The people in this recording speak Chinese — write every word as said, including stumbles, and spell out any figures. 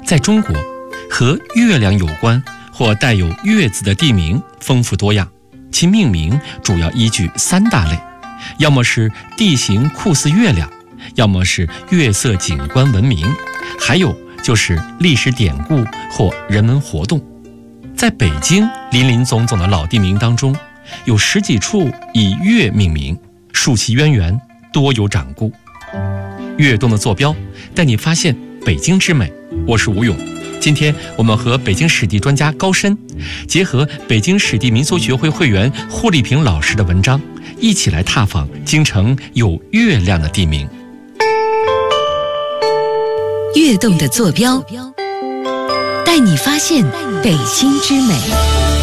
在中国，和月亮有关或带有“月”字的地名丰富多样，其命名主要依据三大类，要么是地形酷似月亮，要么是月色景观闻名，还有就是历史典故或人文活动。在北京林林总总的老地名当中，有十几处以月命名，述其渊源，多有掌故。跃动的坐标带你发现北京之美，我是吴勇。今天我们和北京史地专家高深，结合北京史地民俗学会会员霍丽萍老师的文章，一起来踏访京城有月亮的地名。 跃动的坐标带你发现北京之美。